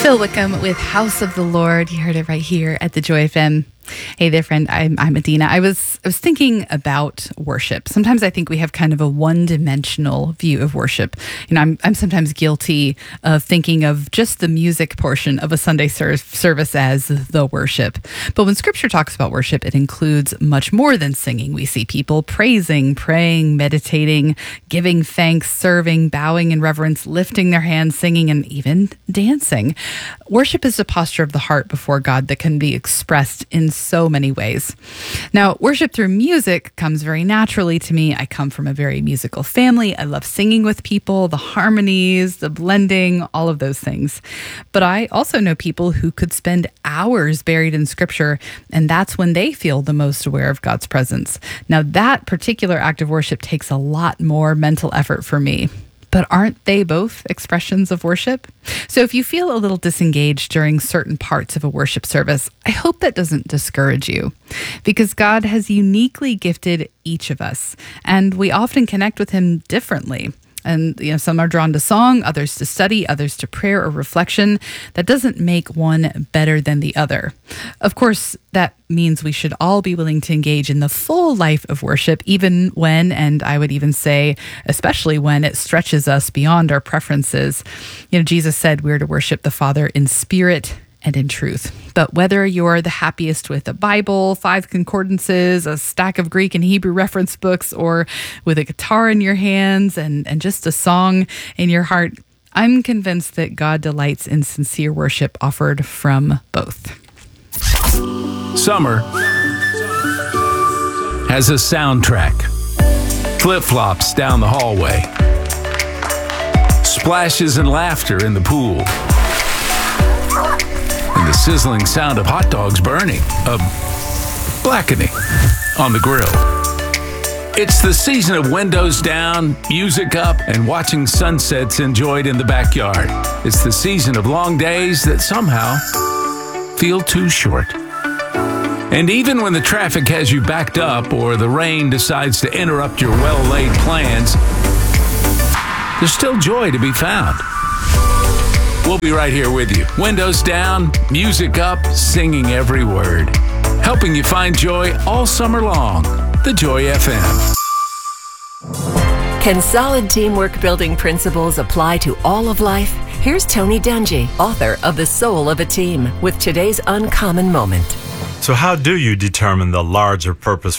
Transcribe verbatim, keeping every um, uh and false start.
Phil Wickham with House of the Lord. You heard it right here at the Joy F M. Hey there, friend. I'm, I'm Adina. I was I was thinking about worship. Sometimes I think we have kind of a one-dimensional view of worship. You know, I'm I'm sometimes guilty of thinking of just the music portion of a Sunday ser- service as the worship. But when Scripture talks about worship, it includes much more than singing. We see people praising, praying, meditating, giving thanks, serving, bowing in reverence, lifting their hands, singing, and even dancing. Worship is a posture of the heart before God that can be expressed in so many ways. Now, worship through music comes very naturally to me. I come from a very musical family. I love singing with people, the harmonies, the blending, all of those things. But I also know people who could spend hours buried in Scripture, and that's when they feel the most aware of God's presence. Now, that particular act of worship takes a lot more mental effort for me. But aren't they both expressions of worship? So if you feel a little disengaged during certain parts of a worship service, I hope that doesn't discourage you, because God has uniquely gifted each of us, and we often connect with Him differently. And, you know, some are drawn to song, others to study, others to prayer or reflection. That doesn't make one better than the other. Of course, that means we should all be willing to engage in the full life of worship, even when, and I would even say, especially when it stretches us beyond our preferences. You know, Jesus said we're to worship the Father in spirit and in truth. But whether you're the happiest with a Bible, five concordances, a stack of Greek and Hebrew reference books, or with a guitar in your hands and, and just a song in your heart, I'm convinced that God delights in sincere worship offered from both. Summer has a soundtrack. Flip-flops down the hallway. Splashes and laughter in the pool. And the sizzling sound of hot dogs burning, of blackening on the grill. It's the season of windows down, music up, and watching sunsets enjoyed in the backyard. It's the season of long days that somehow feel too short. And even when the traffic has you backed up or the rain decides to interrupt your well-laid plans, there's still joy to be found. We'll be right here with you. Windows down, music up, singing every word. Helping you find joy all summer long. The Joy F M. Can solid teamwork building principles apply to all of life? Here's Tony Dungy, author of The Soul of a Team, with today's uncommon moment. So how do you determine the larger purpose